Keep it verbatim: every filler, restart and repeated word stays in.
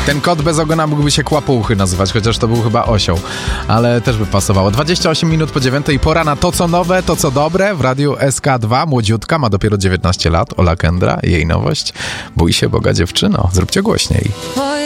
Ten kot bez ogona mógłby się Kłapułchy nazywać, chociaż to był chyba osioł, ale też by pasowało. dwadzieścia osiem minut po dziewiątej, pora na to, co nowe, to, co dobre w Radiu S K dwa. Młodziutka, ma dopiero dziewiętnaście lat, Ola Kendra, jej nowość. Bój się Boga, dziewczyno, zróbcie głośniej.